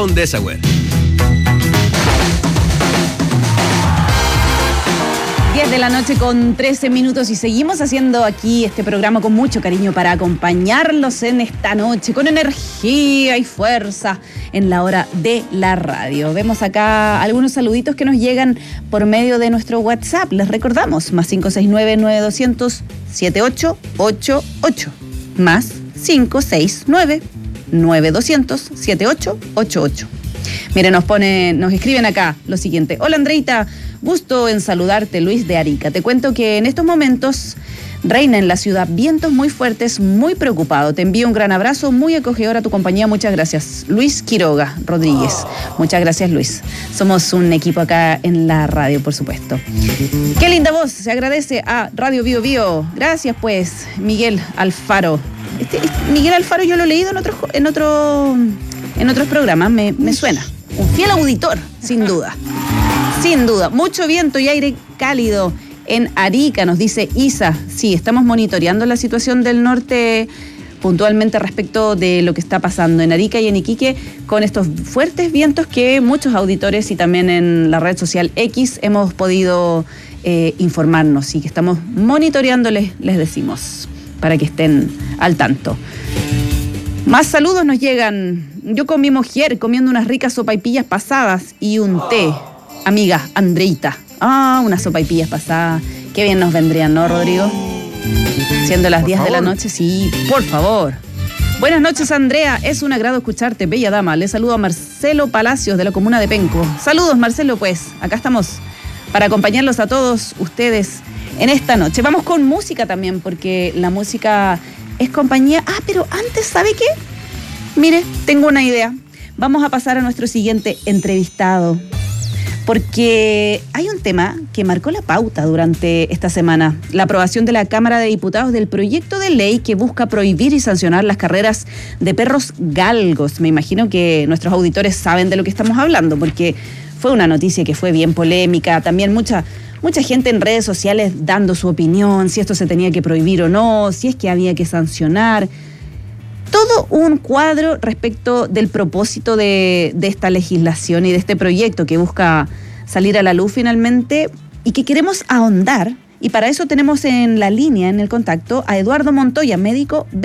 Un Desagüe. 10 de la noche con 13 minutos y seguimos haciendo aquí este programa con mucho cariño para acompañarlos en esta noche con energía y fuerza en la hora de la radio. Vemos acá algunos saluditos que nos llegan por medio de nuestro WhatsApp. Les recordamos, más 569-9200-7888, más 569-9200-7888. Mire, nos escriben acá lo siguiente. Hola, Andreita, gusto en saludarte, Luis de Arica. Te cuento que en estos momentos reina en la ciudad vientos muy fuertes, muy preocupado. Te envío un gran abrazo, muy acogedor a tu compañía. Muchas gracias. Luis Quiroga Rodríguez. Muchas gracias, Luis. Somos un equipo acá en la radio, por supuesto. Qué linda voz. Se agradece a Radio Bio Bio. Gracias, pues, Miguel Alfaro. Miguel Alfaro yo lo he leído en otros programas. Me suena. Un fiel auditor, sin duda. Sin duda. Mucho viento y aire cálido en Arica, nos dice Isa. Sí, estamos monitoreando la situación del norte puntualmente respecto de lo que está pasando en Arica y en Iquique con estos fuertes vientos que muchos auditores y también en la red social X hemos podido informarnos y que estamos monitoreándoles, les decimos, para que estén al tanto. Más saludos nos llegan. Yo con mi mujer comiendo unas ricas sopaipillas pasadas y un té. Amiga Andreita. Unas sopaipillas pasadas. Qué bien nos vendrían, ¿no, Rodrigo? Siendo las 10 de la noche, sí, por favor. Buenas noches, Andrea. Es un agrado escucharte, bella dama. Le saludo a Marcelo Palacios de la comuna de Penco. Saludos, Marcelo, pues. Acá estamos para acompañarlos a todos ustedes en esta noche. Vamos con música también, porque la música es compañía. Pero antes, ¿sabe qué? Mire, tengo una idea. Vamos a pasar a nuestro siguiente entrevistado, porque hay un tema que marcó la pauta durante esta semana: la aprobación de la Cámara de Diputados del proyecto de ley que busca prohibir y sancionar las carreras de perros galgos. Me imagino que nuestros auditores saben de lo que estamos hablando, porque fue una noticia que fue bien polémica. También mucha gente en redes sociales dando su opinión, si esto se tenía que prohibir o no, si es que había que sancionar. Todo un cuadro respecto del propósito de esta legislación y de este proyecto que busca salir a la luz finalmente y que queremos ahondar. Y para eso tenemos en la línea, en el contacto, a Eduardo Montoya, médico